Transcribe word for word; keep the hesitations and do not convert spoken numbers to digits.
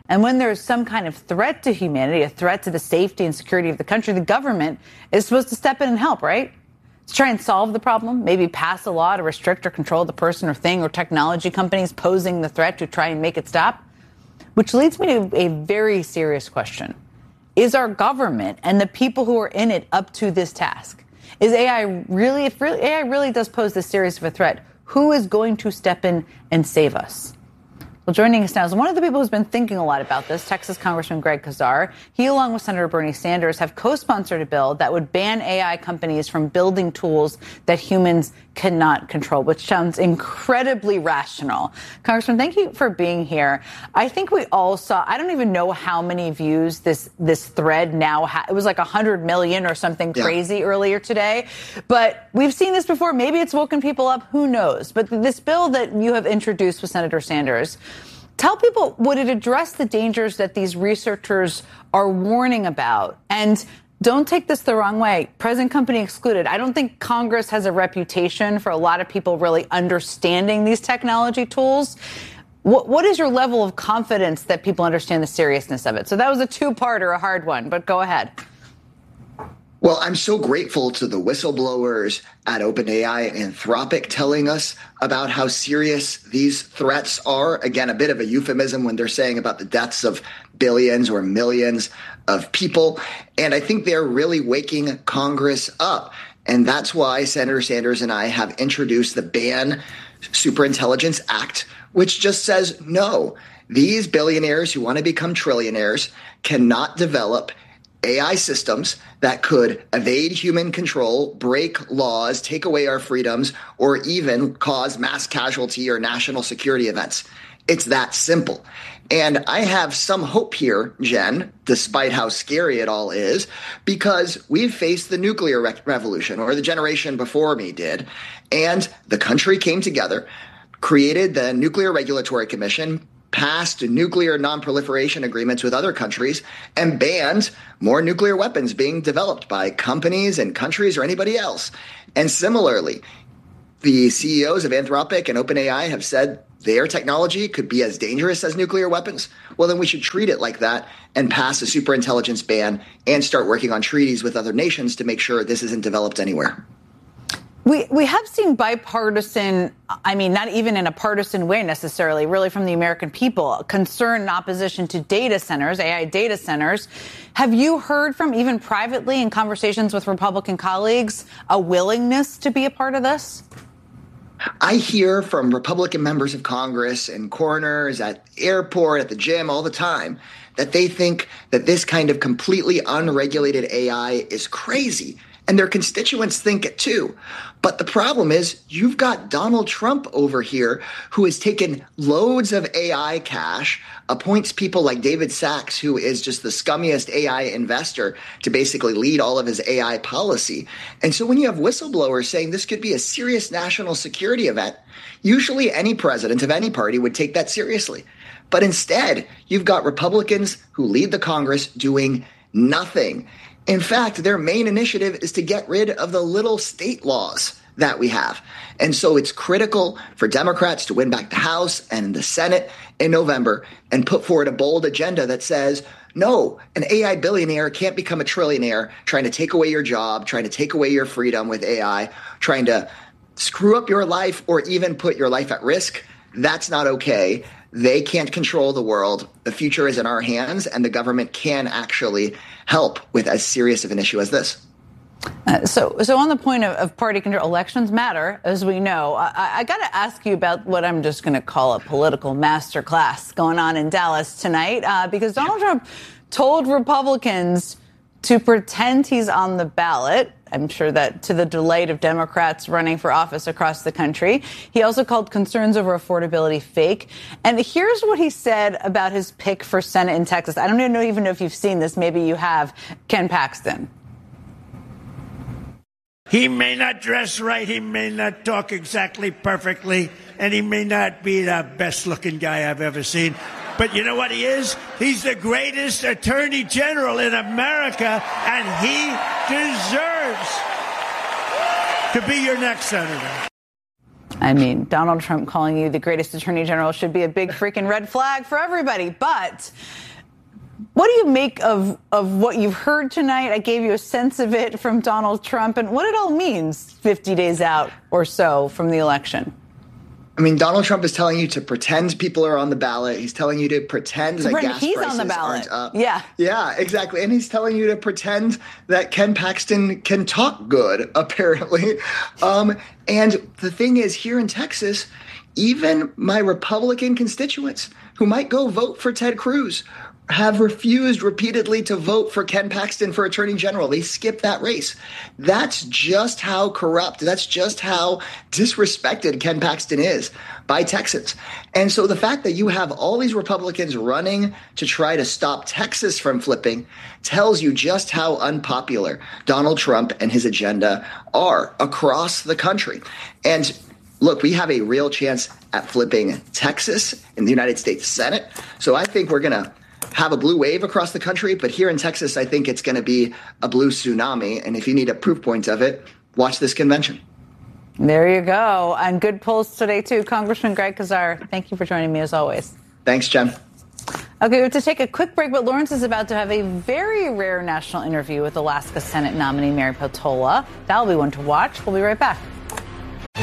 And when there's some kind of threat to humanity, a threat to the safety and security of the country, the government is supposed to step in and help, right? To try and solve the problem, maybe pass a law to restrict or control the person or thing or technology companies posing the threat to try and make it stop. Which leads me to a very serious question. Is our government and the people who are in it up to this task? Is A I really, if really, A I really does pose this serious of a threat, who is going to step in and save us? Well, joining us now is one of the people who's been thinking a lot about this, Texas Congressman Greg Casar. He, along with Senator Bernie Sanders, have co-sponsored a bill that would ban A I companies from building tools that humans cannot control, which sounds incredibly rational. Congressman, thank you for being here. I think we all saw, I don't even know how many views this this thread now has. It was like one hundred million or something crazy yeah. earlier today. But we've seen this before. Maybe it's woken people up. Who knows? But this bill that you have introduced with Senator Sanders, tell people, would it address the dangers that these researchers are warning about? And don't take this the wrong way. Present company excluded. I don't think Congress has a reputation for a lot of people really understanding these technology tools. What, what is your level of confidence that people understand the seriousness of it? So that was a two-parter, a hard one, but go ahead. Well, I'm so grateful to the whistleblowers at OpenAI and Anthropic telling us about how serious these threats are. Again, a bit of a euphemism when they're saying about the deaths of billions or millions of people. And I think they're really waking Congress up. And that's why Senator Sanders and I have introduced the Ban Superintelligence Act, which just says, no, these billionaires who want to become trillionaires cannot develop A I systems that could evade human control, break laws, take away our freedoms, or even cause mass casualty or national security events. It's that simple. And I have some hope here, Jen, despite how scary it all is, because we've faced the nuclear re- revolution, or the generation before me did, and the country came together, created the Nuclear Regulatory Commission, passed nuclear non-proliferation agreements with other countries, and banned more nuclear weapons being developed by companies and countries or anybody else. And similarly, the C E Os of Anthropic and OpenAI have said their technology could be as dangerous as nuclear weapons. Well, then we should treat it like that and pass a superintelligence ban and start working on treaties with other nations to make sure this isn't developed anywhere. We we have seen bipartisan, I mean, not even in a partisan way necessarily, really from the American people, concern and opposition to data centers, A I data centers. Have you heard from, even privately in conversations with Republican colleagues, a willingness to be a part of this? I hear from Republican members of Congress and coroners at the airport, at the gym all the time that they think that this kind of completely unregulated A I is crazy. And their constituents think it too. But the problem is you've got Donald Trump over here who has taken loads of A I cash, appoints people like David Sachs, who is just the scummiest A I investor, to basically lead all of his A I policy. And so when you have whistleblowers saying this could be a serious national security event, usually any president of any party would take that seriously. But instead, you've got Republicans who lead the Congress doing nothing. In fact, their main initiative is to get rid of the little state laws that we have. And so it's critical for Democrats to win back the House and the Senate in November and put forward a bold agenda that says, no, an A I billionaire can't become a trillionaire trying to take away your job, trying to take away your freedom with A I, trying to screw up your life or even put your life at risk. That's not okay. They can't control the world. The future is in our hands, and the government can actually help with as serious of an issue as this. Uh, so, so on the point of, of party control, elections matter, as we know. I, I got to ask you about what I'm just going to call a political masterclass going on in Dallas tonight, uh, because Donald Trump told Republicans to pretend he's on the ballot. I'm sure that to the delight of Democrats running for office across the country. He also called concerns over affordability fake. And here's what he said about his pick for Senate in Texas. I don't even know, even know if you've seen this. Maybe you have. Ken Paxton. He may not dress right. He may not talk exactly perfectly. And he may not be the best looking guy I've ever seen. But you know what he is? He's the greatest attorney general in America, and he deserves to be your next senator. I mean, Donald Trump calling you the greatest attorney general should be a big freaking red flag for everybody. But what do you make of, of what you've heard tonight? I gave you a sense of it from Donald Trump and what it all means fifty days out or so from the election. I mean, Donald Trump is telling you to pretend people are on the ballot. He's telling you to pretend that gas he's prices on the ballot. aren't up. Yeah. Yeah, exactly. And he's telling you to pretend that Ken Paxton can talk good, apparently. Um, and the thing is, here in Texas, even my Republican constituents who might go vote for Ted Cruz have refused repeatedly to vote for Ken Paxton for attorney general. They skipped that race. That's just how corrupt, that's just how disrespected Ken Paxton is by Texans. And so the fact that you have all these Republicans running to try to stop Texas from flipping tells you just how unpopular Donald Trump and his agenda are across the country. And look, we have a real chance at flipping Texas in the United States Senate. So I think we're going to have a blue wave across the country. But here in Texas, I think it's going to be a blue tsunami. And if you need a proof point of it, watch this convention. There you go. And good polls today, too. Congressman Greg Casar, thank you for joining me as always. Thanks, Jen. Okay, we have to take a quick break, but Lawrence is about to have a very rare national interview with Alaska Senate nominee Mary Peltola. That'll be one to watch. We'll be right back.